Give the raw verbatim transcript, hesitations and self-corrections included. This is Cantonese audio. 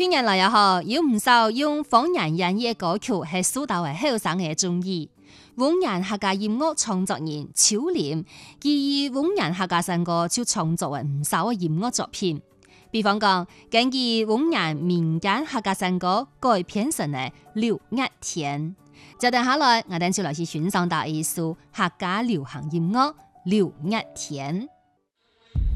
近年來也好，有唔少用方言演繹歌曲係受到嘅後生嘅中意。方言客家音樂創作人秋林，佢以方言客家新歌就創作咗唔少嘅音樂作品。比方講，根據方言民間客家新歌改編成嘅《六月天》。接住下來，我哋就來去欣賞到一首客家流行音樂《六月天》。